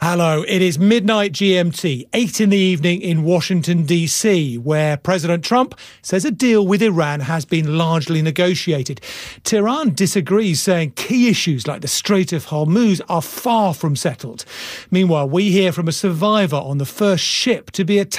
Hello, it is midnight GMT, 8 in the evening in Washington, D.C., where President Trump says a deal with Iran has been largely negotiated. Tehran disagrees, saying key issues like the Strait of Hormuz are far from settled. Meanwhile, we hear from a survivor on the first ship to be attacked